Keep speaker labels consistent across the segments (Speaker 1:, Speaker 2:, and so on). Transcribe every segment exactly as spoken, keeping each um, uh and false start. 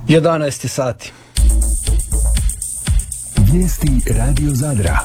Speaker 1: jedanaest sati.
Speaker 2: Vijesti Radio Zadra.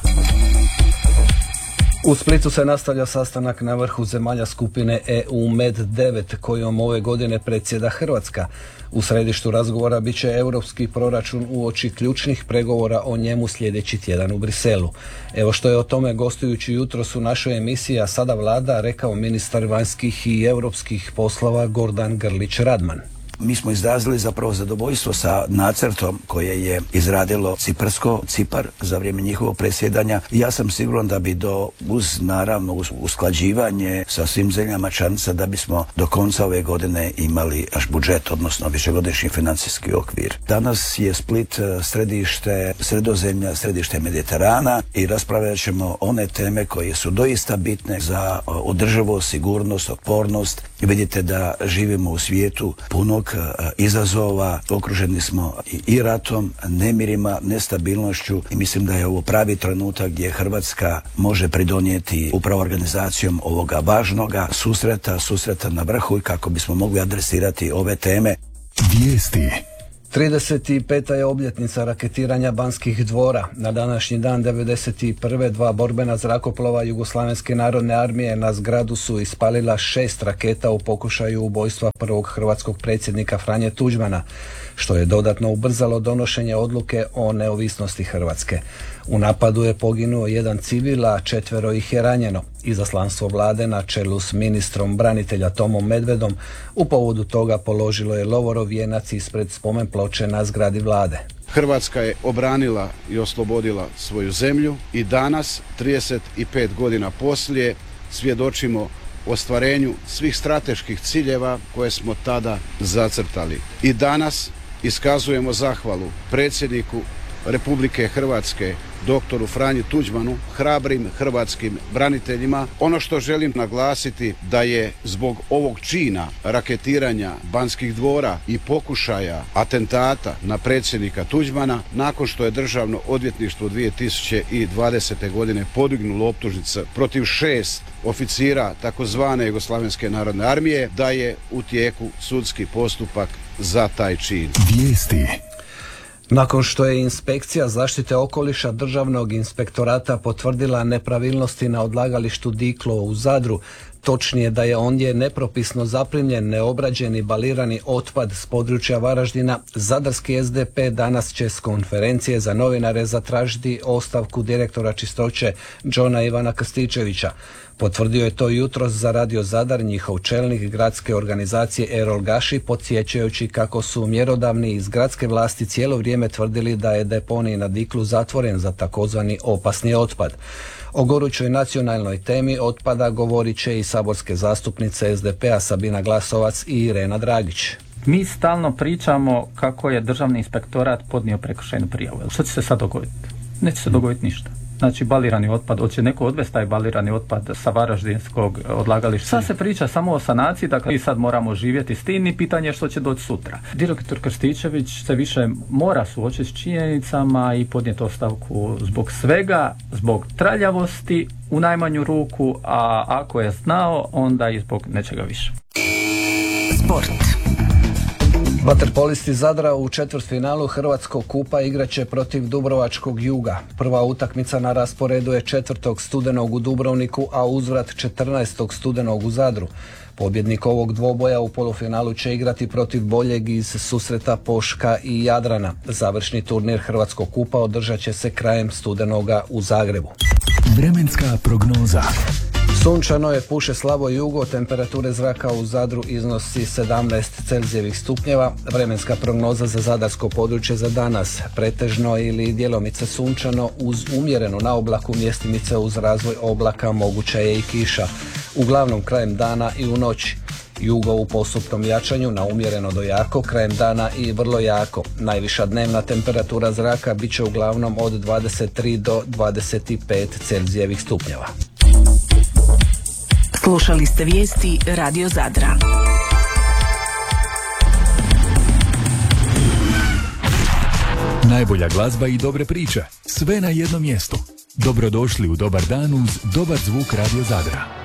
Speaker 1: U Splitu se nastavlja sastanak na vrhu zemalja skupine E U Med devet kojom ove godine predsjeda Hrvatska. U središtu razgovora bit će europski proračun uoči ključnih pregovora o njemu sljedeći tjedan u Briselu. Evo što je o tome gostujući jutros u našoj emisiji A sada vlada rekao ministar vanjskih i europskih poslova Gordan Grlić Radman.
Speaker 3: Mi smo izrazili zapravo zadovoljstvo sa nacrtom koje je izradilo Ciparsko, Cipar za vrijeme njihovog predsjedanja. Ja sam siguran da bi do, uz naravno uz usklađivanje sa svim zemljama članica, da bismo do konca ove godine imali naš budžet, odnosno višegodišnji financijski okvir. Danas je Split središte Sredozemlja, središte Mediterana i raspravljat ćemo one teme koje su doista bitne za održivost, sigurnost, otpornost. I vidite da živimo u svijetu punog izazova, okruženi smo i ratom, nemirima, nestabilnošću i mislim da je ovo pravi trenutak gdje Hrvatska može pridonijeti upravo organizacijom ovoga važnoga susreta, susreta na vrhu i kako bismo mogli adresirati ove teme.
Speaker 2: Vijesti.
Speaker 1: trideset peta je obljetnica raketiranja Banskih dvora. Na današnji dan devedeset prve dva borbena zrakoplova Jugoslavenske narodne armije na zgradu su ispalila šest raketa u pokušaju ubojstva prvog hrvatskog predsjednika Franje Tuđmana, što je dodatno ubrzalo donošenje odluke o neovisnosti Hrvatske. U napadu je poginuo jedan civil, a četvero ih je ranjeno. Izaslanstvo vlade na čelu s ministrom branitelja Tomom Medvedom u povodu toga položilo je lovorov vijenac ispred spomen ploče na zgradi vlade.
Speaker 4: Hrvatska je obranila i oslobodila svoju zemlju i danas, trideset pet godina poslije, svjedočimo ostvarenju svih strateških ciljeva koje smo tada zacrtali. I danas iskazujemo zahvalu predsjedniku Republike Hrvatske, doktoru Franji Tuđmanu, hrabrim hrvatskim braniteljima. Ono što želim naglasiti da je zbog ovog čina raketiranja Banskih dvora i pokušaja atentata na predsjednika Tuđmana, nakon što je Državno odvjetništvo dvije tisuće dvadesete godine podignulo optužnice protiv šest oficira takozvane Jugoslavenske narodne armije, da je u tijeku sudski postupak za taj čin.
Speaker 2: Vijesti.
Speaker 1: Nakon što je inspekcija zaštite okoliša Državnog inspektorata potvrdila nepravilnosti na odlagalištu Diklo u Zadru, točnije da je ondje nepropisno zaprimljen neobrađeni balirani otpad s područja Varaždina, zadarski S D P danas će s konferencije za novinare zatražiti ostavku direktora čistoće Džona Ivana Krstičevića. Potvrdio je to jutros za Radio Zadar njihov čelnik gradske organizacije Erol Gaši, podsjećajući kako su mjerodavni iz gradske vlasti cijelo vrijeme tvrdili da je deponij na Diklu zatvoren za takozvani opasni otpad. O gorućoj nacionalnoj temi otpada govorit će i saborske zastupnice S D P-a Sabina Glasovac i Irena Dragić.
Speaker 5: Mi stalno pričamo kako je Državni inspektorat podnio prekršajnu prijavu. Što će se sad dogoditi? Neće se dogoditi ništa. Znači balirani otpad, hoće neko odvesti taj balirani otpad sa varaždinskog odlagališta. Sad se priča samo o sanaciji, dakle mi sad moramo živjeti s tim i pitanje je što će doći sutra. Direktor Krstičević se više mora suočiti s činjenicama i podnijeti ostavku zbog svega, zbog traljavosti u najmanju ruku, a ako je znao, onda i zbog nečega više.
Speaker 6: Sport.
Speaker 1: Vaterpolisti Zadra u četvrtfinalu Hrvatskog kupa igraće protiv Dubrovačkog Juga. Prva utakmica na rasporedu je četvrtog studenog u Dubrovniku, a uzvrat četrnaestog studenog u Zadru. Pobjednik ovog dvoboja u polufinalu će igrati protiv boljeg iz susreta Poška i Jadrana. Završni turnir Hrvatskog kupa održat će se krajem studenoga u Zagrebu.
Speaker 2: Vremenska prognoza.
Speaker 1: Sunčano je, puše slabo jugo, temperature zraka u Zadru iznosi sedamnaest Celzijevih stupnjeva. Vremenska prognoza za zadarsko područje za danas: pretežno ili djelomice sunčano uz umjerenu naoblaku, mjestimice uz razvoj oblaka, moguća je i kiša. Uglavnom krajem dana i u noći. Jugo u postupnom jačanju na umjereno do jako, krajem dana i vrlo jako. Najviša dnevna temperatura zraka bit će uglavnom od dvadeset tri do dvadeset pet Celzijevih stupnjeva.
Speaker 6: Slušali ste vijesti Radio Zadra.
Speaker 2: Najbolja glazba i dobre priče, sve na jednom mjestu. Dobrodošli u Dobar dan uz dobar zvuk Radio Zadra.